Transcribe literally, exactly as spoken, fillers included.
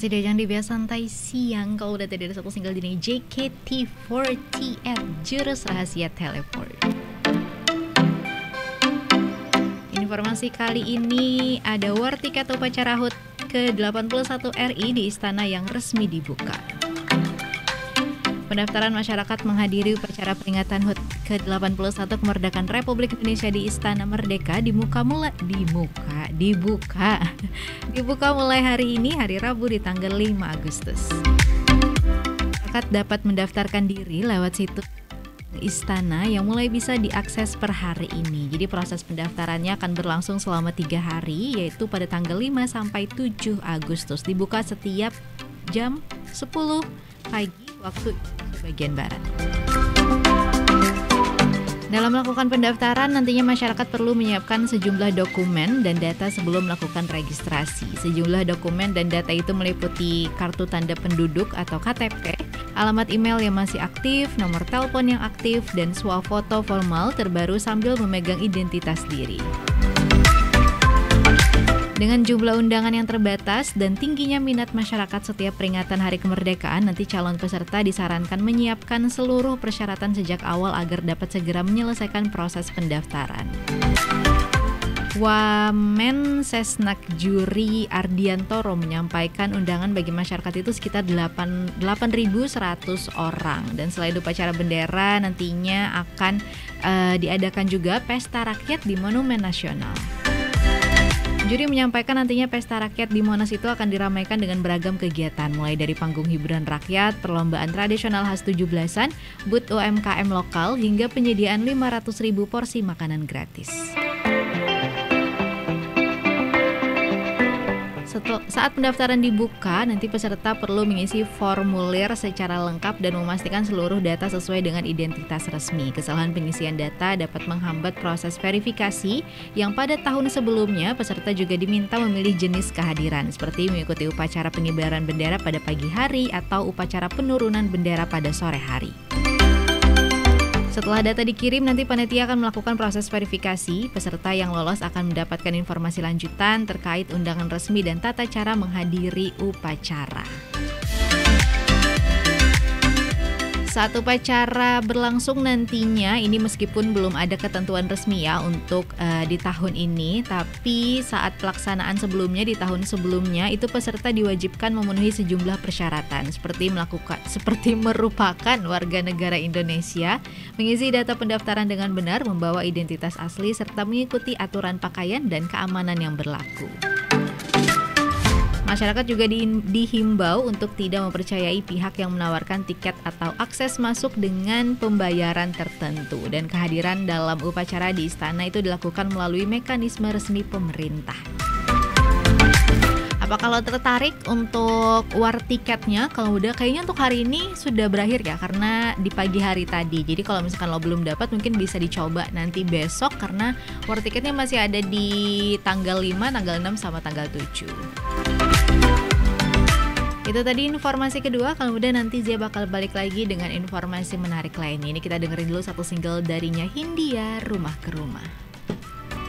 masih diajang di Bias Santai Siang. Kalau udah tadi ada satu single dari J K T empat puluh delapan, Jurus Rahasia Teleport. Informasi kali ini ada war tiket upacara H U T ke delapan puluh satu R I di Istana yang resmi dibuka. Pendaftaran masyarakat menghadiri upacara peringatan H U T ke delapan puluh satu kemerdekaan Republik Indonesia di Istana Merdeka dibuka mulai dibuka dibuka dibuka mulai hari ini, hari Rabu di tanggal lima Agustus. Masyarakat dapat mendaftarkan diri lewat situs Istana yang mulai bisa diakses per hari ini. Jadi proses pendaftarannya akan berlangsung selama tiga hari, yaitu pada tanggal lima sampai tujuh Agustus. Dibuka setiap jam sepuluh pagi waktu bagian barat. Dalam melakukan pendaftaran, nantinya masyarakat perlu menyiapkan sejumlah dokumen dan data sebelum melakukan registrasi. Sejumlah dokumen dan data itu meliputi kartu tanda penduduk atau K T P, alamat email yang masih aktif, nomor telepon yang aktif, dan swafoto formal terbaru sambil memegang identitas diri. Dengan jumlah undangan yang terbatas dan tingginya minat masyarakat setiap peringatan Hari Kemerdekaan, nanti calon peserta disarankan menyiapkan seluruh persyaratan sejak awal agar dapat segera menyelesaikan proses pendaftaran. Wamen Sesnak Juri Ardiantoro menyampaikan undangan bagi masyarakat itu sekitar delapan ribu seratus orang. Dan selain upacara bendera, nantinya akan uh, diadakan juga pesta rakyat di Monumen Nasional. Juri menyampaikan nantinya pesta rakyat di Monas itu akan diramaikan dengan beragam kegiatan, mulai dari panggung hiburan rakyat, perlombaan tradisional khas tujuh belasan, booth U M K M lokal, hingga penyediaan lima ratus ribu porsi makanan gratis. Saat pendaftaran dibuka, nanti peserta perlu mengisi formulir secara lengkap dan memastikan seluruh data sesuai dengan identitas resmi. Kesalahan pengisian data dapat menghambat proses verifikasi yang pada tahun sebelumnya peserta juga diminta memilih jenis kehadiran, seperti mengikuti upacara pengibaran bendera pada pagi hari atau upacara penurunan bendera pada sore hari. Setelah data dikirim, nanti panitia akan melakukan proses verifikasi. Peserta yang lolos akan mendapatkan informasi lanjutan terkait undangan resmi dan tata cara menghadiri upacara. Saat upacara berlangsung nantinya, ini meskipun belum ada ketentuan resmi ya untuk uh, di tahun ini, tapi saat pelaksanaan sebelumnya di tahun sebelumnya itu peserta diwajibkan memenuhi sejumlah persyaratan seperti melakukan seperti merupakan warga negara Indonesia, mengisi data pendaftaran dengan benar, membawa identitas asli serta mengikuti aturan pakaian dan keamanan yang berlaku. Masyarakat juga di, dihimbau untuk tidak mempercayai pihak yang menawarkan tiket atau akses masuk dengan pembayaran tertentu, dan kehadiran dalam upacara di istana itu dilakukan melalui mekanisme resmi pemerintah. Apa kalau tertarik untuk war tiketnya? Kalau udah kayaknya untuk hari ini sudah berakhir ya, karena di pagi hari tadi. Jadi kalau misalkan lo belum dapat, mungkin bisa dicoba nanti besok, karena war tiketnya masih ada di tanggal lima, tanggal enam, sama tanggal tujuh. Itu tadi informasi kedua. Kalau udah nanti Zia bakal balik lagi dengan informasi menarik lainnya. Ini kita dengerin dulu satu single darinya, Hindia, Rumah ke Rumah.